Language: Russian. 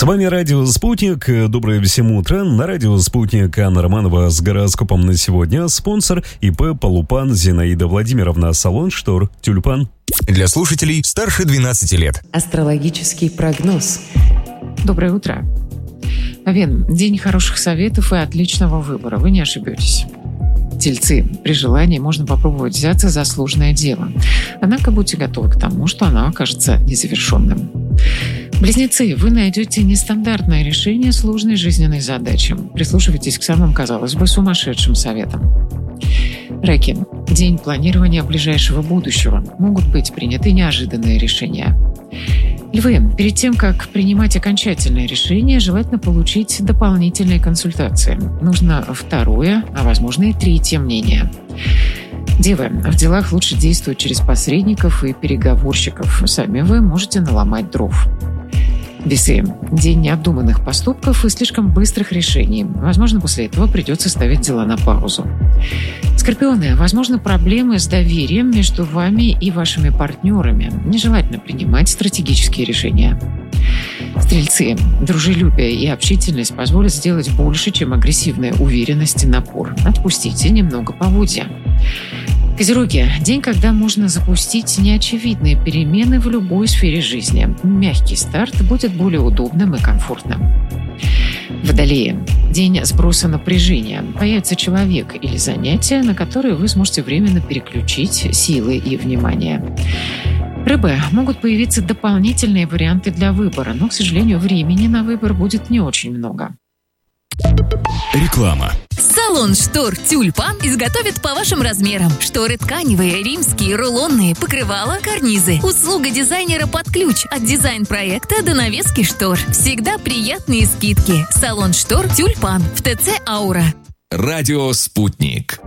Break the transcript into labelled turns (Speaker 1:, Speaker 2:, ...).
Speaker 1: вами радио «Спутник». Доброе всем утро. На радио «Спутник» Анна Романова с гороскопом на сегодня. Спонсор ИП «Полупан» Зинаида Владимировна. Салон штор «Тюльпан».
Speaker 2: Для слушателей старше 12 лет.
Speaker 3: Астрологический прогноз.
Speaker 4: Доброе утро. Овен, день хороших советов и отличного выбора. Вы не ошибетесь. Тельцы, при желании можно попробовать взяться за сложное дело. Однако будьте готовы к тому, что оно окажется незавершенным. Близнецы, вы найдете нестандартное решение сложной жизненной задачи. Прислушивайтесь к самым, казалось бы, сумасшедшим советам. Раки, день планирования ближайшего будущего. Могут быть приняты неожиданные решения. Львы, перед тем, как принимать окончательное решение, желательно получить дополнительные консультации. Нужно второе, а возможно и третье мнение. Девы, в делах лучше действовать через посредников и переговорщиков. Сами вы можете наломать дров. Весы, день необдуманных поступков и слишком быстрых решений. Возможно, после этого придется ставить дела на паузу. Скорпионы, возможно, проблемы с доверием между вами и вашими партнерами. Нежелательно принимать стратегические решения. Стрельцы, дружелюбие и общительность позволят сделать больше, чем агрессивная уверенность и напор. Отпустите немного поводья. Козероги, день, когда можно запустить неочевидные перемены в любой сфере жизни. Мягкий старт будет более удобным и комфортным. Водолеи, день сброса напряжения. Появится человек или занятие, на которое вы сможете временно переключить силы и внимание. Рыбы, могут появиться дополнительные варианты для выбора, но, к сожалению, времени на выбор будет не очень много.
Speaker 2: Реклама.
Speaker 5: Салон штор «Тюльпан» изготовит по вашим размерам. Шторы тканевые, римские, рулонные, покрывала, карнизы. Услуга дизайнера под ключ. От дизайн-проекта до навески штор. Всегда приятные скидки. Салон штор «Тюльпан» в ТЦ «Аура».
Speaker 2: Радио «Спутник».